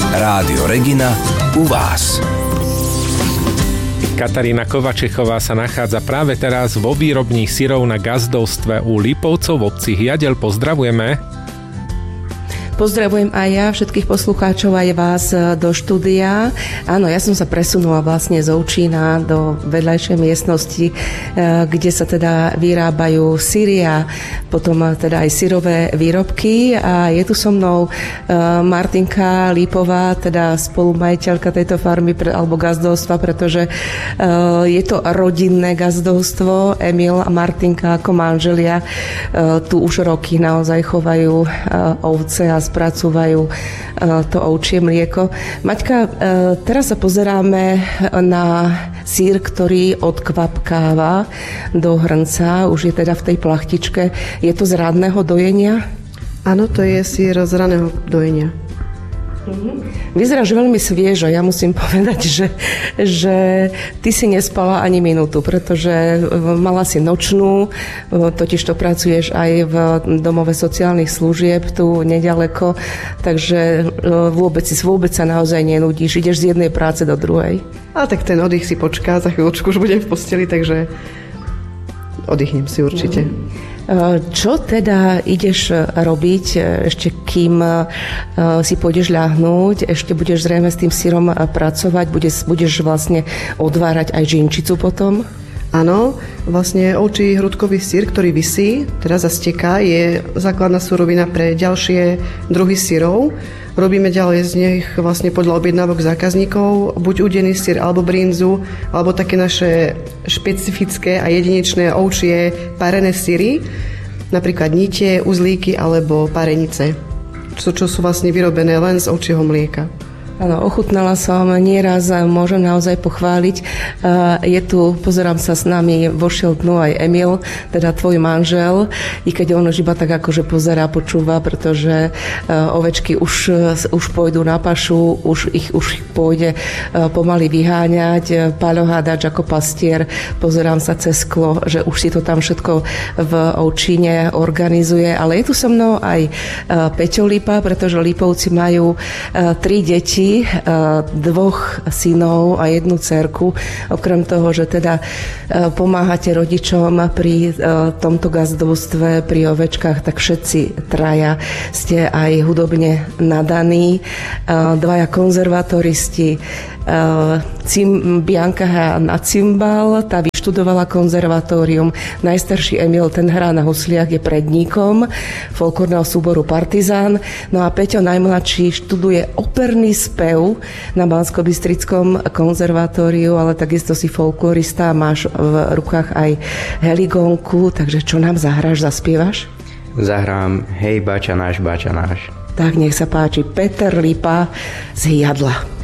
Rádio Regina u vás. Katarína Kovačechová sa nachádza práve teraz vo výrobni syrov na gazdovstve u Lipovcov v obci Hiadeľ. Pozdravujeme. Pozdravujem aj ja všetkých poslucháčov, aj vás do štúdia. Áno, ja som sa presunula vlastne z Ovčína do vedľajšej miestnosti, kde sa teda vyrábajú syry a potom teda aj syrové výrobky. A je tu so mnou Martinka Lípová, teda spolumajiteľka tejto farmy alebo gazdovstva, pretože je to rodinné gazdovstvo. Emil a Martinka ako manželia tu už roky naozaj chovajú ovce a spracúvajú to ovčie mlieko. Maťka, teraz sa pozeráme na syr, ktorý odkvapkáva do hrnca, už je teda v tej plachtičke. Je to z radného dojenia? Áno, to je syr z raného dojenia. Vyzeráš veľmi sviežo. Ja musím povedať, že ty si nespala ani minútu, pretože mala si nočnú, totiž to pracuješ aj v domove sociálnych služieb tu nedaleko, takže vôbec sa naozaj nenudíš. Ideš z jednej práce do druhej. A tak ten oddych si počká, za chvíľočku už budem v posteli, takže oddychnem si určite. Čo teda ideš robiť, ešte kým si pôjdeš ľahnúť, ešte budeš zrejme s tým syrom pracovať, budeš vlastne odvárať aj žinčicu potom? Áno, vlastne ovčí hrudkový syr, ktorý visí, teraz zasteká, je základná surovina pre ďalšie druhy syrov. Robíme ďalej z nich vlastne podľa objednávok zákazníkov, buď udený syr, alebo brinzu, alebo také naše špecifické a jedinečné ovčie parené syry, napríklad nitie, uzlíky alebo parenice, čo sú vlastne vyrobené len z ovčieho mlieka. Áno, ochutnala som nieraz, môžem naozaj pochváliť. Je tu, pozerám sa, s nami vošiel dnu aj Emil, teda tvoj manžel, i keď on už iba tak akože pozerá, počúva, pretože ovečky už pôjdu na pašu, už ich pôjde pomaly vyháňať. Paľo Hádač ako pastier, pozerám sa cez sklo, že už si to tam všetko v Ovčíne organizuje, ale je tu so mnou aj Peťo Lípa, pretože Lípovci majú 3 deti, 2 synov a 1 dcerku. Okrem toho, že teda pomáhate rodičom pri tomto gazdovstve, pri ovečkách, tak všetci traja ste aj hudobne nadaní. 2 konzervatoristi, Bianka na cymbal, tá vyštudovala konzervatórium. Najstarší Emil, ten hrá na husliach, je predníkom folklórneho súboru Partizán. No a Peťo najmladší študuje operný spev na Banskobystrickom konzervatóriu, ale takisto si folklorista, máš v rukách aj heligónku, takže čo nám zahráš, zaspievaš? Zahrám Hej, bačanáš, bačanáš. Tak nech sa páči, Peter Lípa z Hiadla.